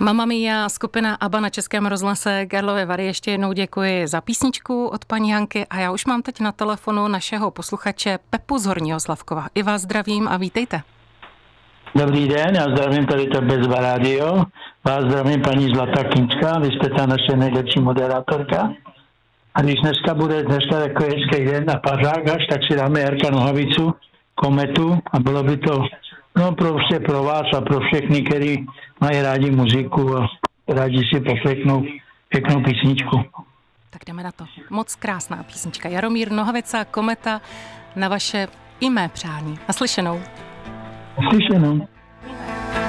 Mamma Mia, skupina ABBA na Českém rozhlase Karlovy Vary. Ještě jednou děkuji za písničku od paní Hanky a já už mám teď na telefonu našeho posluchače Pepu z Horního Slavkova. I vás zdravím a vítejte. Dobrý den, já zdravím tady to Bezva rádio. Vás zdravím paní Zlata Kinčka, vy jste ta naše nejlepší moderátorka. A když dneska takový hezký den na pařák až, tak si dáme Jarka Nohavicu, Kometu a bylo by to prostě pro vás a pro všechny, kteří mají rádi muziku a rádi si poslechnou pěknou písničku. Tak jdeme na to. Moc krásná písnička. Jaromír Nohavica, Kometa, na vaše i mé přání. Naslyšenou. Naslyšenou.